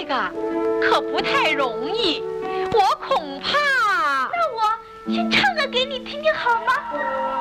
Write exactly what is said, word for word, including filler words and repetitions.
个可不太容易，我恐怕…… 那我先唱个给你听听好吗？